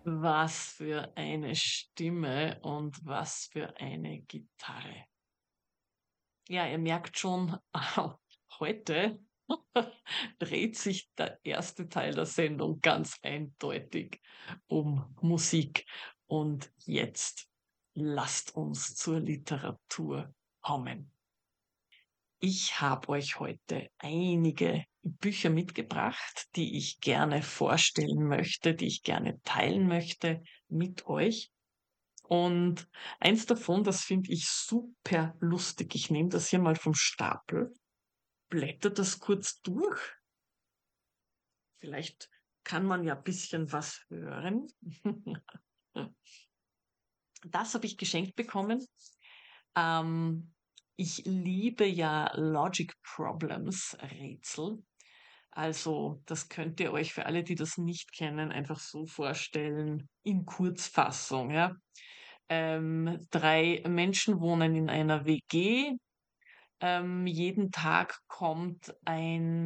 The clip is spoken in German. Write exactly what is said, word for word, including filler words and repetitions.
Was für eine Stimme und was für eine Gitarre. Ja, ihr merkt schon, heute dreht sich der erste Teil der Sendung ganz eindeutig um Musik. Und jetzt lasst uns zur Literatur kommen. Ich habe euch heute einige Bücher mitgebracht, die ich gerne vorstellen möchte, die ich gerne teilen möchte mit euch. Und eins davon, das finde ich super lustig. Ich nehme das hier mal vom Stapel, blätter das kurz durch. Vielleicht kann man ja bisschen was hören. Das habe ich geschenkt bekommen. Ähm, ich liebe ja Logic Problems Rätsel. Also, das könnt ihr euch für alle, die das nicht kennen, einfach so vorstellen in Kurzfassung, ja. Ähm, drei Menschen wohnen in einer W G. Ähm, jeden Tag kommt ein